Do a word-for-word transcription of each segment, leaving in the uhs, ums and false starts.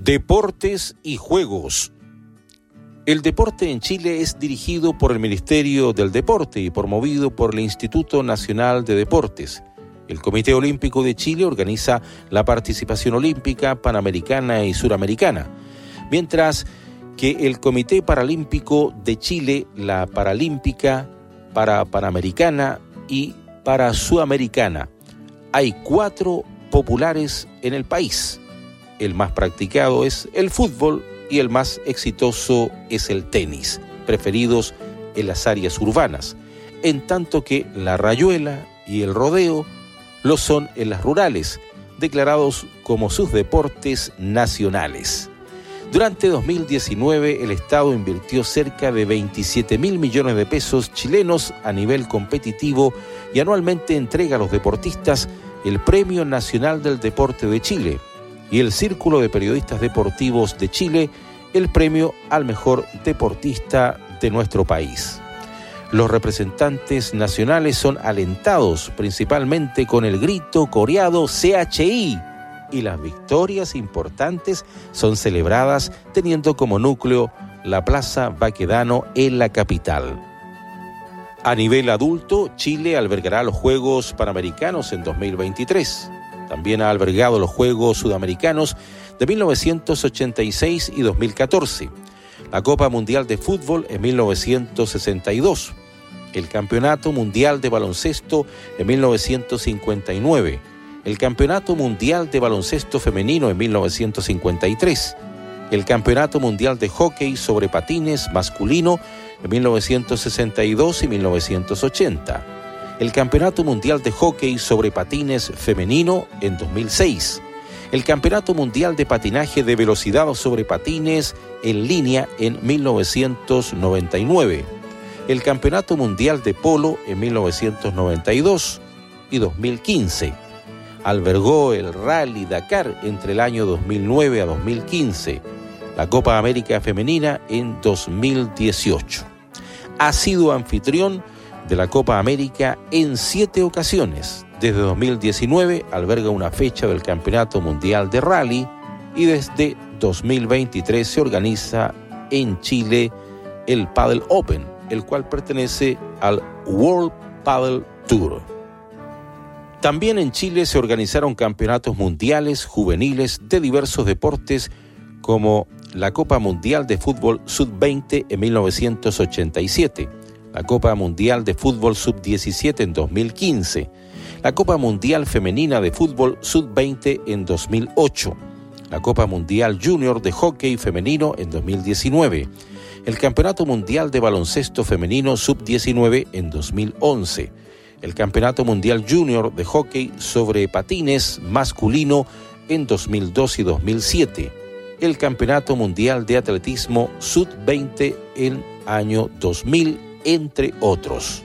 Deportes y juegos. El deporte en Chile es dirigido por el Ministerio del Deporte y promovido por el Instituto Nacional de Deportes. El Comité Olímpico de Chile organiza la participación olímpica, panamericana y suramericana, mientras que el Comité Paralímpico de Chile, la Paralímpica, para Panamericana y para Sudamericana. Hay cuatro populares en el país. El más practicado es el fútbol y el más exitoso es el tenis, preferidos en las áreas urbanas, en tanto que la rayuela y el rodeo lo son en las rurales, declarados como sus deportes nacionales. Durante dos mil diecinueve, el Estado invirtió cerca de veintisiete mil millones de pesos chilenos a nivel competitivo y anualmente entrega a los deportistas el Premio Nacional del Deporte de Chile y el Círculo de Periodistas Deportivos de Chile el premio al mejor deportista de nuestro país. Los representantes nacionales son alentados principalmente con el grito coreado C H I y las victorias importantes son celebradas teniendo como núcleo la Plaza Baquedano en la capital. A nivel adulto, Chile albergará los Juegos Panamericanos en dos mil veintitrés. También ha albergado los Juegos Sudamericanos de mil novecientos ochenta y seis y dos mil catorce, la Copa Mundial de Fútbol en mil novecientos sesenta y dos, el Campeonato Mundial de Baloncesto en mil novecientos cincuenta y nueve, el Campeonato Mundial de Baloncesto Femenino en mil novecientos cincuenta y tres, el Campeonato Mundial de Hockey sobre Patines masculino en mil novecientos sesenta y dos y mil novecientos ochenta, el Campeonato Mundial de Hockey sobre Patines femenino en dos mil seis, el Campeonato Mundial de Patinaje de Velocidad sobre Patines en línea en mil novecientos noventa y nueve, el Campeonato Mundial de Polo en mil novecientos noventa y dos y dos mil quince. Albergó el Rally Dakar entre el año dos mil nueve a dos mil quince, la Copa América Femenina en dos mil dieciocho. Ha sido anfitrión de la Copa América en siete ocasiones. Desde dos mil diecinueve alberga una fecha del Campeonato Mundial de Rally y desde dos mil veintitrés se organiza en Chile el Padel Open, el cual pertenece al World Padel Tour. También en Chile se organizaron campeonatos mundiales juveniles de diversos deportes como la Copa Mundial de Fútbol sub veinte en mil novecientos ochenta y siete, la Copa Mundial de Fútbol sub diecisiete en dos mil quince, la Copa Mundial Femenina de Fútbol sub veinte en dos mil ocho, la Copa Mundial Junior de Hockey Femenino en dos mil diecinueve, el Campeonato Mundial de Baloncesto Femenino sub diecinueve en dos mil once, el Campeonato Mundial Junior de Hockey sobre Patines masculino en dos mil dos y dos mil siete, el Campeonato Mundial de Atletismo sub veinte en año dos mil, entre otros.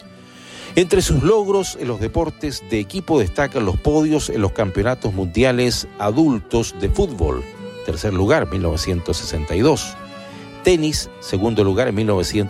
Entre sus logros en los deportes de equipo destacan los podios en los campeonatos mundiales adultos de fútbol, tercer lugar mil novecientos sesenta y dos, tenis, segundo lugar en mil novecientos